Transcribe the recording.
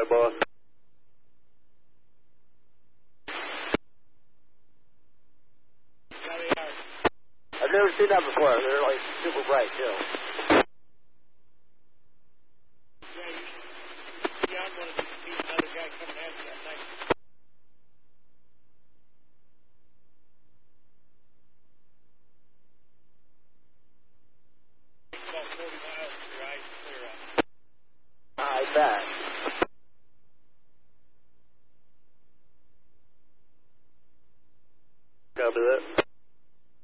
boss. I've never seen that before. They're like super bright, too.